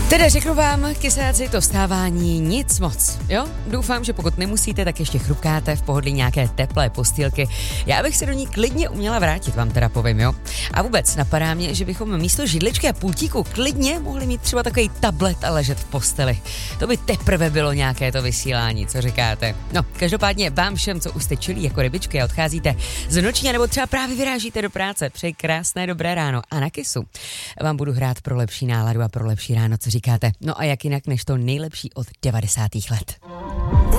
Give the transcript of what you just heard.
Teda řeknu vám, kysáci, to vstávání nic moc, jo? Doufám, že pokud nemusíte, tak ještě chrupkáte v pohodlí nějaké teplé postýlky. Já bych se do ní klidně uměla vrátit, vám teda povím, jo? A vůbec napadá mě, že bychom místo židličky a pultíku klidně mohli mít třeba takový tablet a ležet v posteli. To by teprve bylo nějaké to vysílání, co říkáte? No, každopádně vám všem, co už jste čilí jako rybičky a odcházíte z noční, nebo třeba právě vyrážíte do práce, přeji krásné dobré ráno a na Kissu vám budu hrát pro lepší náladu a pro lepší ráno, co říkáte. No a jak jinak než to nejlepší od 90. let.